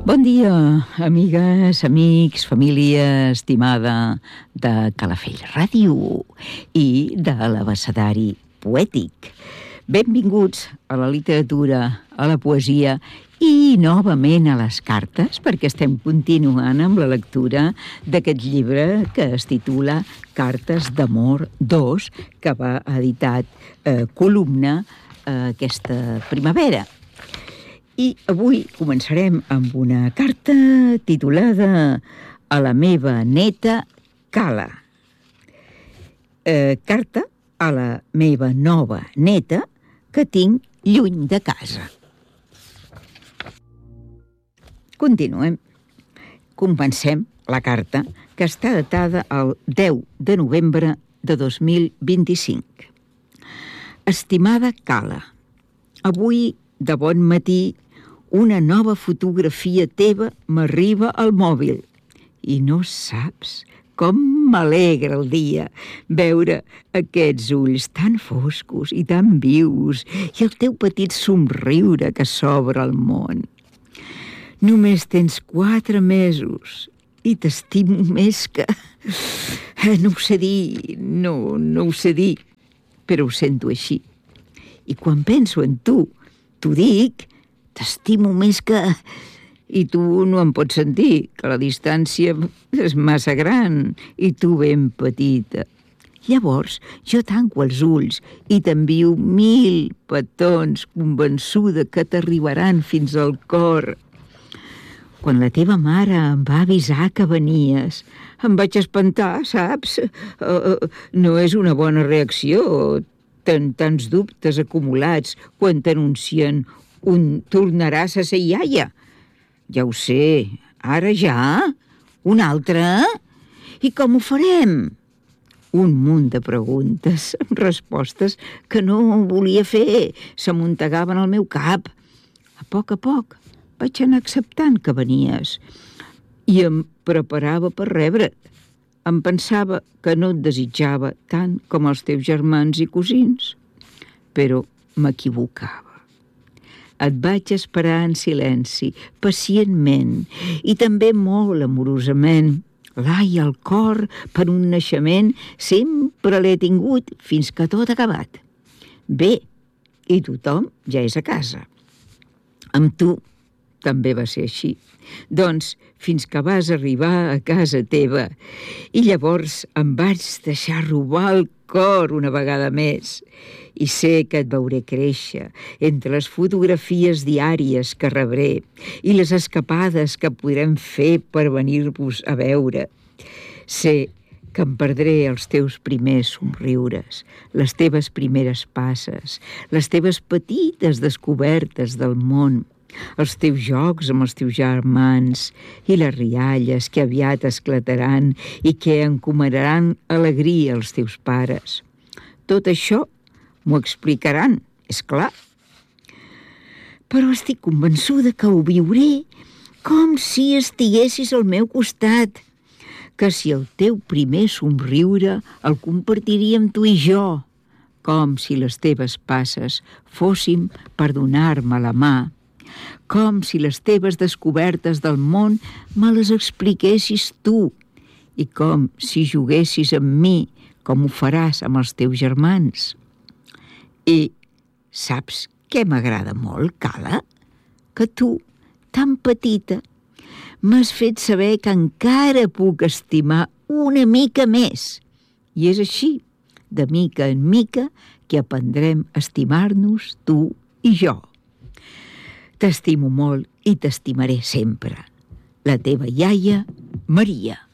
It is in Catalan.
Bon dia, amigues, amics, família estimada de Calafell Ràdio i de l'Abecedari Poètic. Benvinguts a la literatura, a la poesia i novament a les cartes, perquè estem continuant amb la lectura d'aquest llibre que es titula Cartes d'amor 2, que va editat Columna aquesta primavera. I avui començarem amb una carta titulada A la meva neta Cala. Carta a la meva nova neta que tinc lluny de casa. Continuem. Comencem la carta, que està datada el 10 de novembre de 2025. Estimada Cala, avui de bon matí una nova fotografia teva m'arriba al mòbil i no saps com m'alegra el dia veure aquests ulls tan foscos i tan vius i el teu petit somriure que s'obre al món. Només tens 4 mesos i t'estimo més que... No ho sé dir, no ho sé dir, però ho sento així. I quan penso en tu, t'ho dic, t'estimo més que... I tu no em pots sentir, que la distància és massa gran i tu ben petita. Llavors, jo tanco els ulls i t'envio 1000 petons convençuda que t'arribaran fins al cor. Quan la teva mare em va avisar que venies, em vaig espantar, saps? No és una bona reacció, tants dubtes acumulats quan t'anuncien un tornaràs a ser iaia. Ja ho sé, ara ja? Un altre? I com ho farem? Un munt de preguntes, amb respostes que no volia fer, s'amuntegaven al meu cap. A poc vaig anar acceptant que venies i em preparava per rebre't. Em pensava que no et desitjava tant com els teus germans i cosins, però m'equivocava. Et vaig esperar en silenci, pacientment, i també molt amorosament. L'ai al cor per un naixement sempre l'he tingut fins que tot ha acabat. Bé, i tothom ja és a casa. Amb tu també va ser així. Doncs fins que vas arribar a casa teva i llavors em vaig deixar robar el cor una vegada més i sé que et veuré créixer entre les fotografies diàries que rebré i les escapades que podrem fer per venir-vos a veure. Sé que em perdré els teus primers somriures, les teves primeres passes, les teves petites descobertes del món, els teus jocs amb els teus germans i les rialles que aviat esclataran i que encomanaran alegria als teus pares. Tot això m'ho explicaran, és clar. Però estic convençuda que ho viuré com si estiguessis al meu costat, que si el teu primer somriure el compartiríem tu i jo, com si les teves passes fossin per donar-me la mà, com si les teves descobertes del món me les expliquessis tu i com si juguessis amb mi com ho faràs amb els teus germans. I saps què m'agrada molt, Cala? Que tu, tan petita, m'has fet saber que encara puc estimar una mica més. I és així, de mica en mica, que aprendrem a estimar-nos tu i jo. T'estimo molt i t'estimaré sempre. La teva iaia, Maria.